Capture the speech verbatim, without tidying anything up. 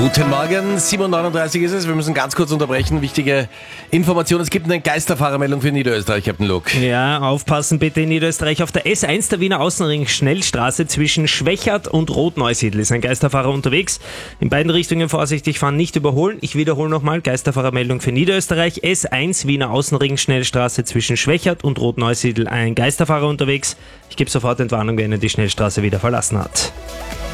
Guten Morgen, sieben Uhr neununddreißig ist es. Wir müssen ganz kurz unterbrechen. Wichtige Information. Es gibt eine Geisterfahrermeldung für Niederösterreich, Captain Luke. Ja, aufpassen bitte in Niederösterreich. Auf der S eins der Wiener Außenring Schnellstraße zwischen Schwächert und Rotneusiedl ist ein Geisterfahrer unterwegs. In beiden Richtungen vorsichtig fahren, nicht überholen. Ich wiederhole nochmal, Geisterfahrermeldung für Niederösterreich. S eins Wiener Außenring Schnellstraße zwischen Schwächert und Rotneusiedl ein Geisterfahrer unterwegs. Ich gebe sofort Entwarnung, wenn er die Schnellstraße wieder verlassen hat.